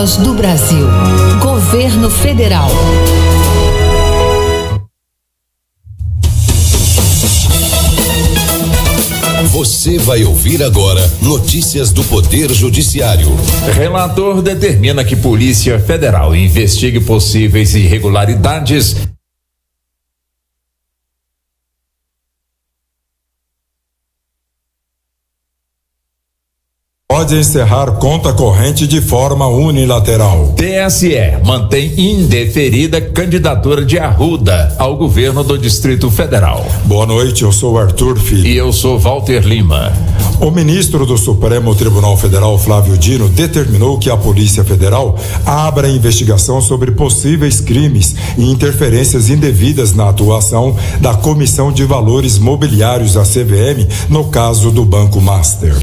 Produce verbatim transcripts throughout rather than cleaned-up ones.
voz do Brasil. Governo Federal. Você vai ouvir agora notícias do Poder Judiciário. Relator determina que Polícia Federal investigue possíveis irregularidades. Pode encerrar conta corrente de forma unilateral. T S E mantém indeferida candidatura de Arruda ao governo do Distrito Federal. Boa noite, eu sou Arthur Filho. E eu sou Walter Lima. O ministro do Supremo Tribunal Federal, Flávio Dino, determinou que a Polícia Federal abra investigação sobre possíveis crimes e interferências indevidas na atuação da Comissão de Valores Mobiliários, a C V M, no caso do Banco Master.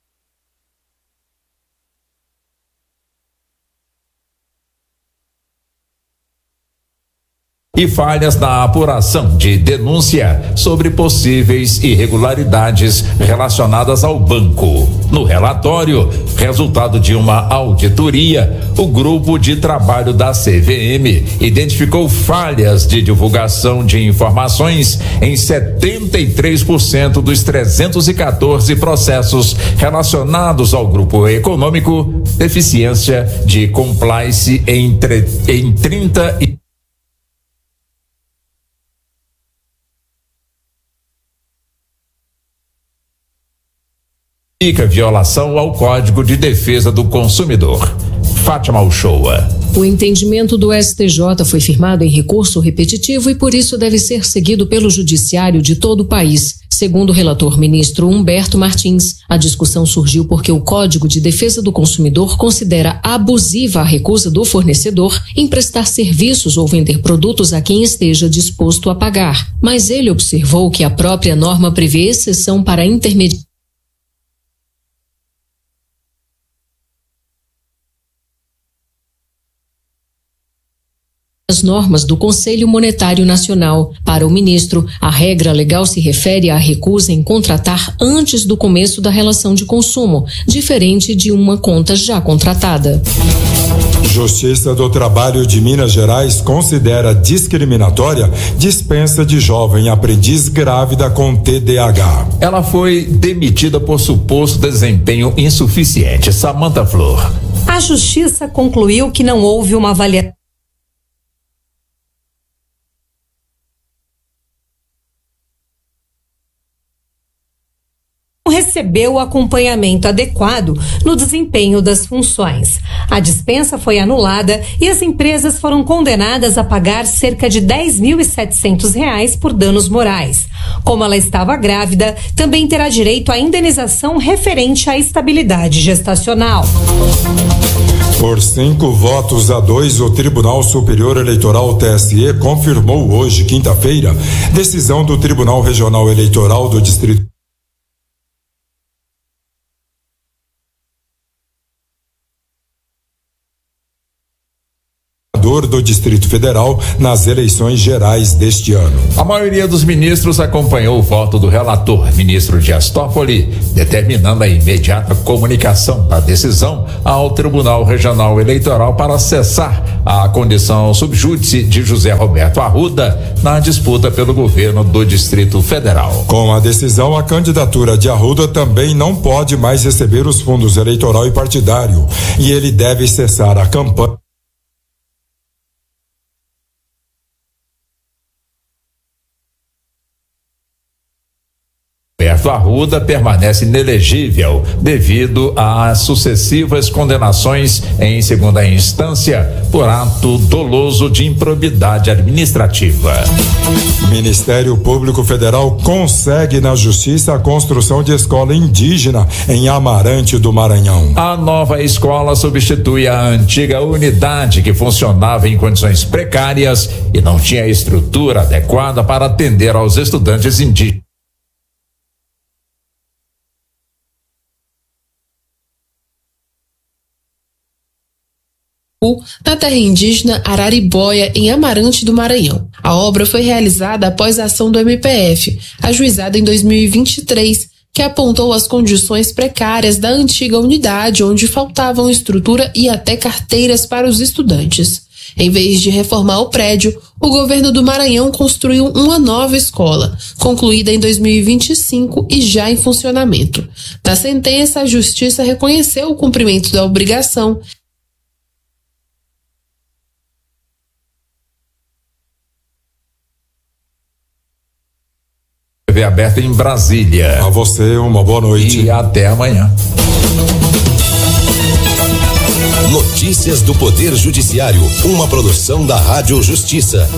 E falhas na apuração de denúncia sobre possíveis irregularidades relacionadas ao banco. No relatório, resultado de uma auditoria, o grupo de trabalho da C V M identificou falhas de divulgação de informações em setenta e três por cento dos trezentos e quatorze processos relacionados ao grupo econômico, deficiência de compliance em, tre- em trinta e violação ao Código de Defesa do Consumidor. Fátima Uchoa. O entendimento do S T J foi firmado em recurso repetitivo e por isso deve ser seguido pelo judiciário de todo o país. Segundo o relator ministro Humberto Martins, a discussão surgiu porque o Código de Defesa do Consumidor considera abusiva a recusa do fornecedor em prestar serviços ou vender produtos a quem esteja disposto a pagar. Mas ele observou que a própria norma prevê exceção para intermediários. As normas do Conselho Monetário Nacional. Para o ministro, a regra legal se refere à recusa em contratar antes do começo da relação de consumo, diferente de uma conta já contratada. Justiça do Trabalho de Minas Gerais considera discriminatória dispensa de jovem aprendiz grávida com T D A H. Ela foi demitida por suposto desempenho insuficiente. Samantha Flor. A Justiça concluiu que não houve uma avaliação recebeu o acompanhamento adequado no desempenho das funções. A dispensa foi anulada e as empresas foram condenadas a pagar cerca de dez mil e setecentos reais por danos morais. Como ela estava grávida, também terá direito à indenização referente à estabilidade gestacional. Por cinco votos a dois, o Tribunal Superior Eleitoral T S E confirmou hoje, quinta-feira, decisão do Tribunal Regional Eleitoral do Distrito do Distrito Federal nas eleições gerais deste ano. A maioria dos ministros acompanhou o voto do relator, ministro Dias Toffoli, determinando a imediata comunicação da decisão ao Tribunal Regional Eleitoral para cessar a condição subjúdice de José Roberto Arruda na disputa pelo governo do Distrito Federal. Com a decisão, a candidatura de Arruda também não pode mais receber os fundos eleitoral e partidário, e ele deve cessar a campanha. Roberto Arruda permanece inelegível devido às sucessivas condenações em segunda instância por ato doloso de improbidade administrativa. Ministério Público Federal consegue na Justiça a construção de escola indígena em Amarante do Maranhão. A nova escola substitui a antiga unidade que funcionava em condições precárias e não tinha estrutura adequada para atender aos estudantes indígenas. Na terra indígena Araribóia, em Amarante do Maranhão. A obra foi realizada após a ação do M P F, ajuizada em dois mil e vinte e três, que apontou as condições precárias da antiga unidade, onde faltavam estrutura e até carteiras para os estudantes. Em vez de reformar o prédio, o governo do Maranhão construiu uma nova escola, concluída em dois mil e vinte e cinco e já em funcionamento. Na sentença, a Justiça reconheceu o cumprimento da obrigação T V aberta em Brasília. A você, uma boa noite. E até amanhã. Notícias do Poder Judiciário, uma produção da Rádio Justiça.